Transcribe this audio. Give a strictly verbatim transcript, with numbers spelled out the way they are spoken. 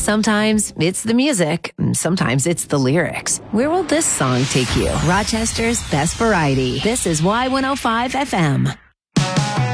Sometimes it's the music, sometimes it's the lyrics. Where will this song take you? Rochester's best variety. This is Y one oh five F M.